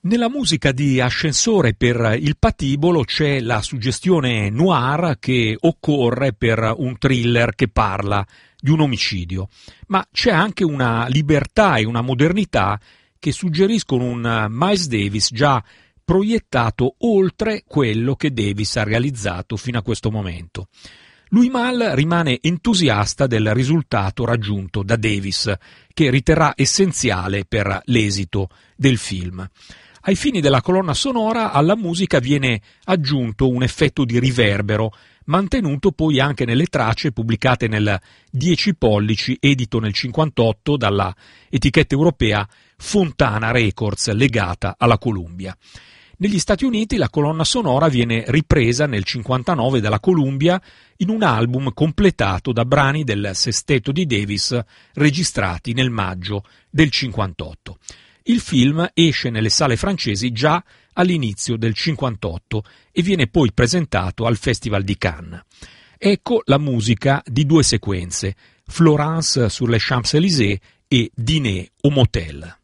Nella musica di Ascensore per il patibolo c'è la suggestione noir che occorre per un thriller che parla di un omicidio, ma c'è anche una libertà e una modernità che suggeriscono un Miles Davis già proiettato oltre quello che Davis ha realizzato fino a questo momento. Louis Malle rimane entusiasta del risultato raggiunto da Davis, che riterrà essenziale per l'esito del film. Ai fini della colonna sonora alla musica viene aggiunto un effetto di riverbero, mantenuto poi anche nelle tracce pubblicate nel 10 pollici edito nel 58 dalla etichetta europea Fontana Records legata alla Columbia. Negli Stati Uniti la colonna sonora viene ripresa nel 59 dalla Columbia in un album completato da brani del sestetto di Davis registrati nel maggio del 58. Il film esce nelle sale francesi già all'inizio del 58 e viene poi presentato al Festival di Cannes. Ecco la musica di due sequenze, Florence sur les Champs-Élysées e Dîner au Motel.